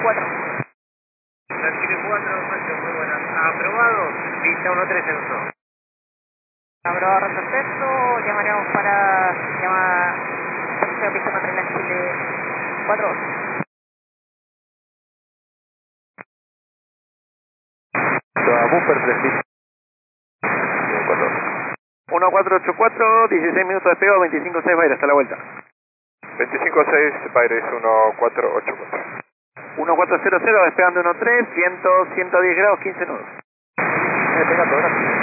4. Chile 4, Macho, muy buenas. Aprobado, pista 13 uso. Aprobado, perfecto. Llamaremos para llamar tercera pista Matrela Chile 4. Buffer 3. 1484, 16 minutos de despego, 25.6 va a ir hasta la vuelta. 25.6, Baires 1484. 1400, despegando 13, 110 grados, 15 nudos. Despegando, gracias.